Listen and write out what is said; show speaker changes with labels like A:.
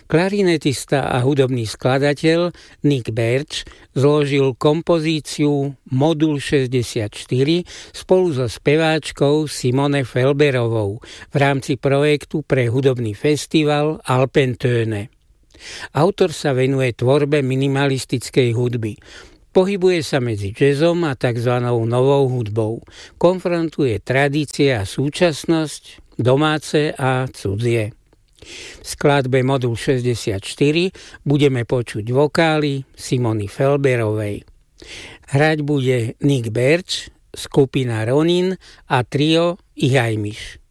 A: Klarinetista a hudobný skladateľ Nick Birch zložil kompozíciu Modul 64 spolu so speváčkou Simone Felberovou v rámci projektu pre hudobný festival Alpentöne. Autor sa venuje tvorbe minimalistickej hudby. Pohybuje sa medzi jazzom a tzv. Novou hudbou. Konfrontuje tradície a súčasnosť, domáce a cudzie. V skladbe Modul 64 budeme počuť vokály Simony Felberovej. Hrať bude Nick Birch, skupina Ronin a trio Ihajmiš.